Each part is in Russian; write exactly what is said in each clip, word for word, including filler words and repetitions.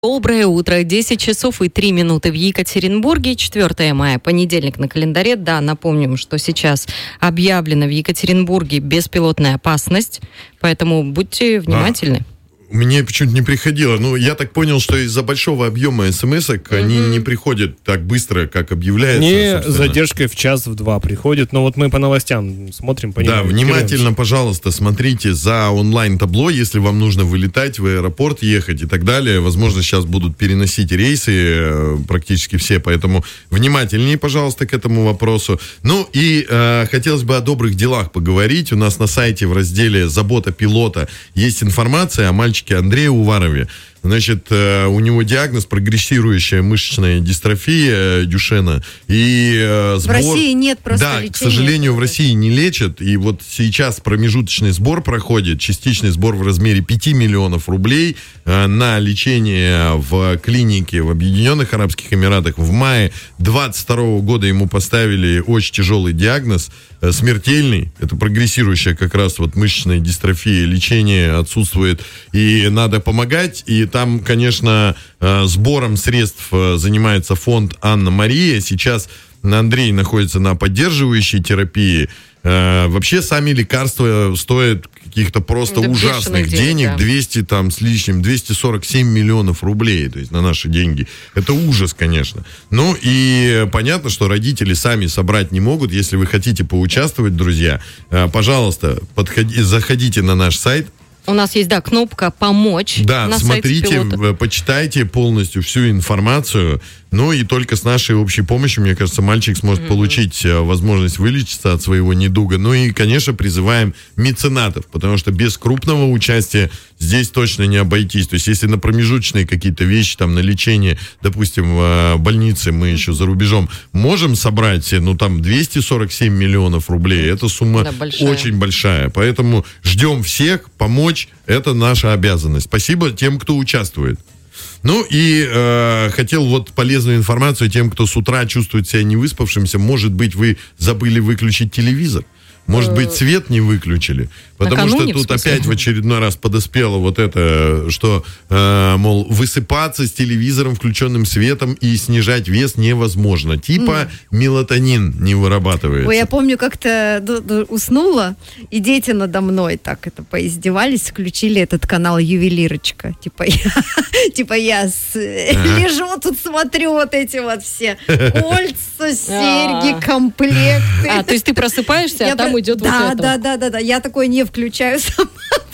Доброе утро. десять часов и три минуты в Екатеринбурге. четвёртое мая, понедельник на календаре. Да, напомним, что сейчас объявлена в Екатеринбурге беспилотная опасность, поэтому будьте внимательны. А. Мне почему-то не приходило. Ну, я так понял, что из-за большого объема смс-ок mm-hmm. они не приходят так быстро, как объявляется. Не, собственно. задержкой в час, в два приходят. Но вот мы по новостям смотрим, понимаем. Да, внимательно, пожалуйста, смотрите за онлайн-табло, если вам нужно вылетать в аэропорт, ехать и так далее. Возможно, сейчас будут переносить рейсы практически все, поэтому внимательнее, пожалуйста, к этому вопросу. Ну и э, хотелось бы о добрых делах поговорить. У нас на сайте в разделе «Забота пилота» есть информация о мальчике Андрея Уварове. Значит, э, у него диагноз прогрессирующая мышечная дистрофия Дюшена. И, э, сбор... В России нет просто Да, лечения. к сожалению, в России не лечат. И вот сейчас промежуточный сбор проходит, частичный сбор в размере пяти миллионов рублей э, на лечение в клинике в Объединенных Арабских Эмиратах. В мае двадцать второго года ему поставили очень тяжелый диагноз, э, смертельный. Это прогрессирующая как раз вот мышечная дистрофия. Лечение отсутствует, и надо помогать. И там, конечно, сбором средств занимается фонд «Анна-Мария». Сейчас Андрей находится на поддерживающей терапии. Вообще сами лекарства стоят каких-то просто да ужасных денег, денег, да. двести там с лишним, двести сорок семь миллионов рублей, то есть на наши деньги. Это ужас, конечно. Ну и понятно, что родители сами собрать не могут. Если вы хотите поучаствовать, друзья, пожалуйста, подходи, заходите на наш сайт. У нас есть, да, кнопка «Помочь». Да, на смотрите, сайте пилота. почитайте полностью всю информацию. Ну и только с нашей общей помощью, мне кажется, мальчик сможет mm-hmm. получить возможность вылечиться от своего недуга. Ну и, конечно, призываем меценатов, потому что без крупного участия здесь точно не обойтись. То есть если на промежуточные какие-то вещи, там, на лечение, допустим, в больнице, мы еще за рубежом можем собрать, ну там, двести сорок семь миллионов рублей. Это сумма да, большая. Очень большая. Поэтому ждем всех, помочь. Это наша обязанность. Спасибо тем, кто участвует. Ну и э, хотел вот полезную информацию тем, кто с утра чувствует себя невыспавшимся. Может быть, вы забыли выключить телевизор. Может быть, свет не выключили. Потому Накануне, что тут в смысле? опять в очередной раз подоспело вот это, что, э, мол, высыпаться с телевизором, включенным светом и снижать вес невозможно. Типа mm. мелатонин не вырабатывается. Ой, я помню, как-то уснула, и дети надо мной так это поиздевались, включили этот канал «Ювелирочка». Типа я, типа я с, лежу тут, смотрю вот эти вот все кольца, серьги, комплекты. А, то есть ты просыпаешься, а там идет вот это. Да, да, да, да. Я такое не включаю сама.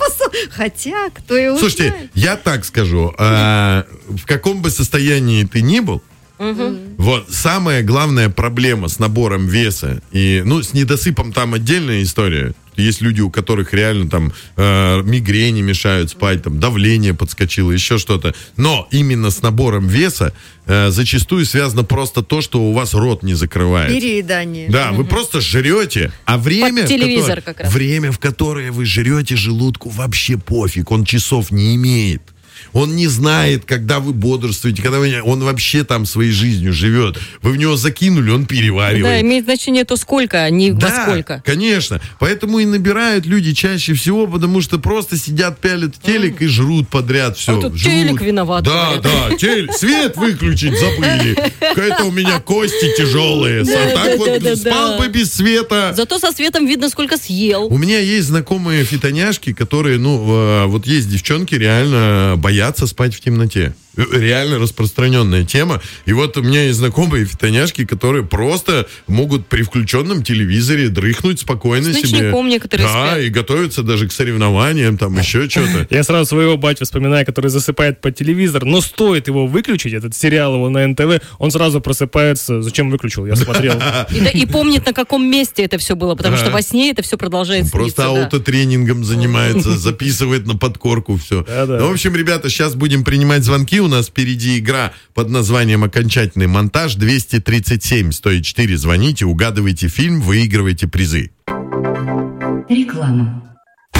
Хотя, кто и узнает. Слушайте, я так скажу. Э, в каком бы состоянии ты ни был, угу. вот, самая главная проблема с набором веса, и, ну, с недосыпом там отдельная история. Есть люди, у которых реально там э, мигрени мешают спать, там давление подскочило, еще что-то. Но именно с набором веса э, зачастую связано просто то, что у вас рот не закрывается. Переедание. Да, угу. Вы просто жрете, а время, под телевизор в которое, как раз. время, в которое вы жрете, желудку вообще пофиг, он часов не имеет. Он не знает, когда вы бодрствуете, когда вы... Он вообще там своей жизнью живет. Вы в него закинули, он переваривает. Да, имеет значение то сколько, а не да, во сколько. Конечно. Поэтому и набирают люди чаще всего, потому что просто сидят, пялят в телек mm. и жрут подряд все. А тут жрут. телек виноват. Да, да, телек. Свет выключить забыли. Это у меня кости тяжелые. А так вот спал бы без света. Зато со светом видно, сколько съел. У меня есть знакомые фитоняшки, которые, ну, вот есть девчонки, реально боятся спать в темноте. Реально распространенная тема. И вот у меня есть знакомые фитоняшки, которые просто могут при включенном телевизоре дрыхнуть спокойно с себе. некоторые да, спят. И готовятся даже к соревнованиям, там еще что-то. Я сразу своего батю вспоминаю, который засыпает под телевизор, но стоит его выключить, этот сериал его на эн тэ вэ, он сразу просыпается. Зачем выключил? Я смотрел. И помнит, на каком месте это все было, потому что во сне это все продолжает сниться. Просто аутотренингом занимается, записывает на подкорку все. Ну, в общем, ребята, сейчас будем принимать звонки. У нас впереди игра под названием «Окончательный монтаж». двести тридцать семь сто четыре. Звоните, угадывайте фильм, выигрывайте призы. Реклама.